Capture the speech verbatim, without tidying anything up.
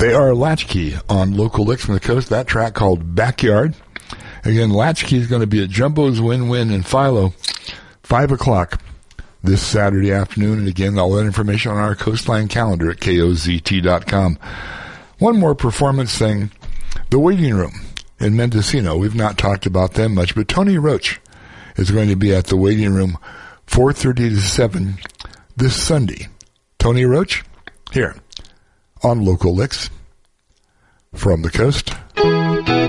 They are Latchkey on Local Licks from the Coast. That track called Backyard. Again, Latchkey is going to be at Jumbo's Win-Win in Philo, five o'clock this Saturday afternoon. And again, all that information on our Coastline calendar at K O Z T dot com. One more performance thing. The Waiting Room in Mendocino. We've not talked about them much, but Tony Roach is going to be at the Waiting Room four thirty to seven this Sunday. Tony Roach here on Local Licks from the Coast.